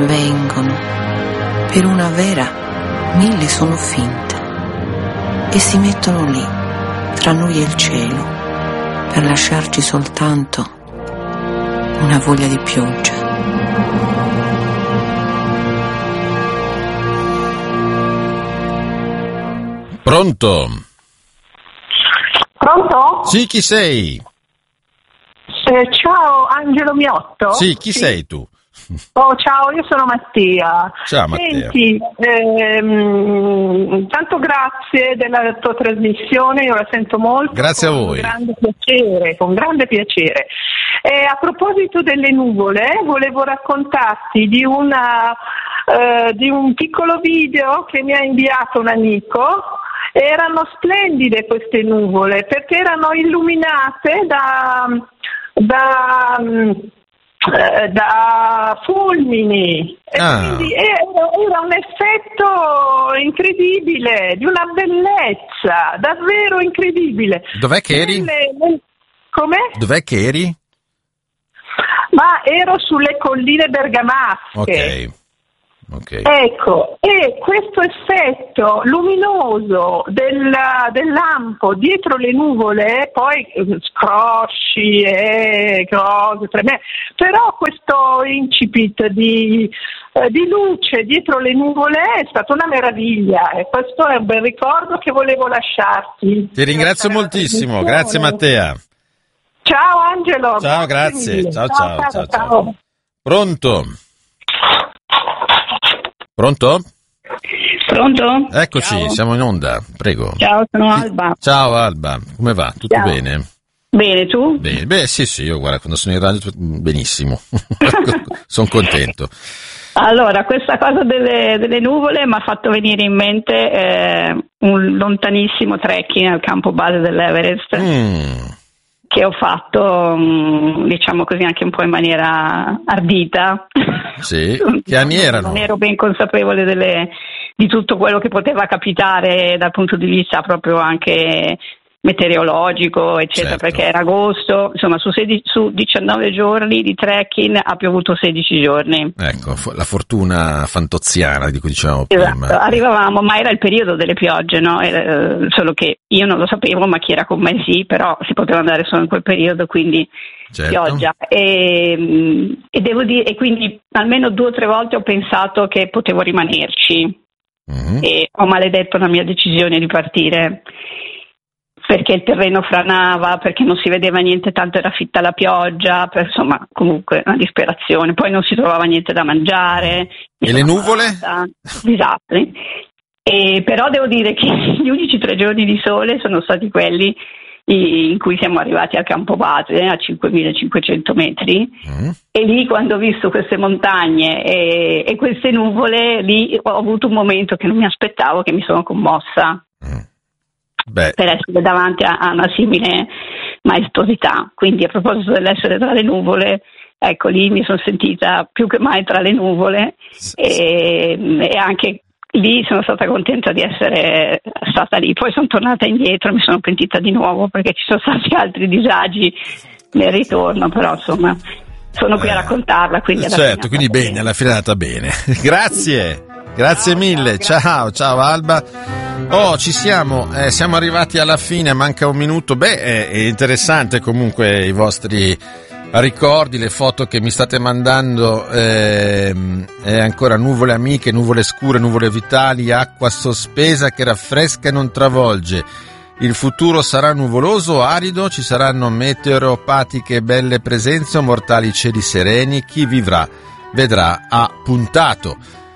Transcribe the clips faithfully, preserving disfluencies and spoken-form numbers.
vengono, per una vera mille sono finte, e si mettono lì, tra noi e il cielo, per lasciarci soltanto una voglia di pioggia. Pronto? Pronto? Sì, chi sei? Eh, ciao Angelo Miotto. Sì, chi sì. sei tu? Oh, ciao, io sono Mattia. Ciao Mattia. Senti, ehm, tanto grazie della tua trasmissione, io la sento molto. Grazie a voi. Con grande piacere, con grande piacere. E a proposito delle nuvole, volevo raccontarti di una eh, di un piccolo video che mi ha inviato un amico. Erano splendide queste nuvole perché erano illuminate da da da fulmini, e ah. quindi era, era un effetto incredibile, di una bellezza davvero incredibile. Dov'è che eri? Nelle... Come? Dov'è che eri? Ma ero sulle colline bergamasche. Ok. Okay. Ecco, e questo effetto luminoso del, del lampo dietro le nuvole, poi scrosci e cose tremende, però questo incipit di, eh, di luce dietro le nuvole è stata una meraviglia, e questo è un bel ricordo che volevo lasciarti. Ti ringrazio moltissimo, grazie Mattea. Ciao Angelo. Ciao, grazie, ciao ciao, ciao, ciao, ciao. ciao. Pronto? Pronto? Pronto? Eccoci, ciao. Siamo in onda, prego. Ciao, sono Alba. Ciao Alba, come va? Tutto ciao. bene? Bene, tu? Bene, beh sì sì, io guarda, quando sono in radio benissimo, sono contento. Allora, questa cosa delle, delle nuvole mi ha fatto venire in mente eh, un lontanissimo trekking al campo base dell'Everest. Mm. Che ho fatto, diciamo così, anche un po' in maniera ardita. Sì, che anni erano? Non ero ben consapevole delle, di tutto quello che poteva capitare dal punto di vista proprio anche meteorologico, eccetera, certo. Perché era agosto, insomma su, sedici, su diciannove giorni di trekking ha piovuto sedici giorni. Ecco, la fortuna fantoziana di cui dicevamo esatto. prima. Arrivavamo, ma era il periodo delle piogge, no? Eh, solo che io non lo sapevo, ma chi era con me sì, però si poteva andare solo in quel periodo, quindi certo. Pioggia. E, e devo dire, e quindi almeno due o tre volte ho pensato che potevo rimanerci, mm-hmm. E ho maledetto la mia decisione di partire. Perché il terreno franava, perché non si vedeva niente, tanto era fitta la pioggia, per, insomma, comunque una disperazione. Poi non si trovava niente da mangiare. E le nuvole? Disastri. E però devo dire che gli unici tre giorni di sole sono stati quelli in cui siamo arrivati al campo base a cinquemilacinquecento metri, mm. E lì quando ho visto queste montagne e, e queste nuvole, lì ho avuto un momento che non mi aspettavo, che mi sono commossa. Mm. Beh. Per essere davanti a, a una simile maestosità. Quindi a proposito dell'essere tra le nuvole, ecco, lì mi sono sentita più che mai tra le nuvole, sì, e, e anche lì sono stata contenta di essere stata lì. Poi sono tornata indietro e mi sono pentita di nuovo perché ci sono stati altri disagi nel ritorno, però insomma sono qui a raccontarla, quindi alla certo, quindi bene, bene, alla fine è andata bene. Grazie. Grazie mille, ciao, ciao Alba. Oh, ci siamo, eh, siamo arrivati alla fine, manca un minuto. Beh, è, è interessante comunque i vostri ricordi, le foto che mi state mandando, eh, è ancora nuvole amiche, nuvole scure, nuvole vitali, acqua sospesa che raffresca e non travolge. Il futuro sarà nuvoloso o arido, ci saranno meteoropatiche belle presenze o mortali cieli sereni, chi vivrà vedrà, ha puntato.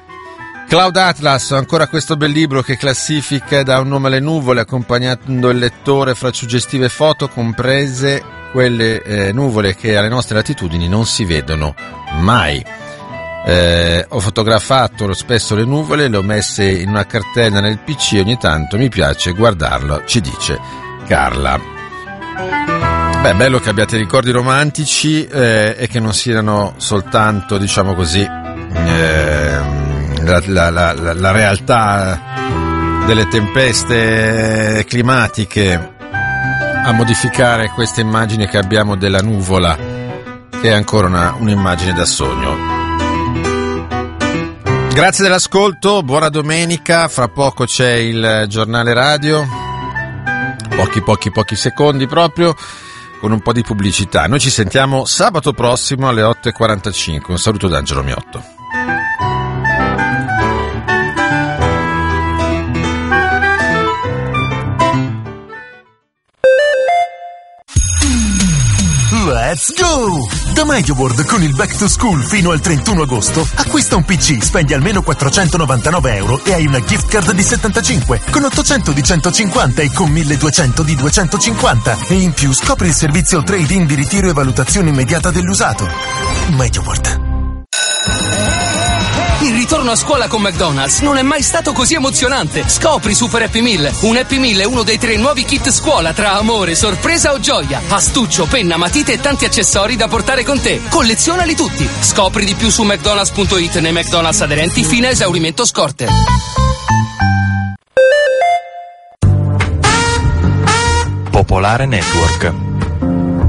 Cloud Atlas, ancora questo bel libro che classifica da un nome alle nuvole, accompagnando il lettore fra suggestive foto, comprese quelle eh, nuvole che alle nostre latitudini non si vedono mai. Eh, ho fotografato spesso le nuvole, le ho messe in una cartella nel P C, ogni tanto mi piace guardarlo, ci dice Carla. Beh, bello che abbiate ricordi romantici eh, e che non siano soltanto, diciamo così, eh, La, la, la, la realtà delle tempeste climatiche a modificare questa immagine che abbiamo della nuvola, che è ancora una, un'immagine da sogno. Grazie dell'ascolto, buona domenica, fra poco c'è il giornale radio, pochi pochi pochi secondi proprio, con un po' di pubblicità. Noi ci sentiamo sabato prossimo alle otto e quarantacinque. Un saluto da Angelo Miotto. Let's go! Da MediaWorld con il Back to School fino al trentuno agosto acquista un P C, spendi almeno quattrocentonovantanove euro e hai una gift card di settantacinque, con ottocento di centocinquanta e con milleduecento di duecentocinquanta. E in più scopri il servizio trade-in di ritiro e valutazione immediata dell'usato. MediaWorld. Il ritorno a scuola con McDonald's non è mai stato così emozionante. Scopri Super Happy Meal. Un Happy Meal è uno dei tre nuovi kit scuola tra amore, sorpresa o gioia. Astuccio, penna, matite e tanti accessori da portare con te. Collezionali tutti. Scopri di più su mcdonalds punto it nei McDonald's aderenti fino a esaurimento scorte. Popolare Network.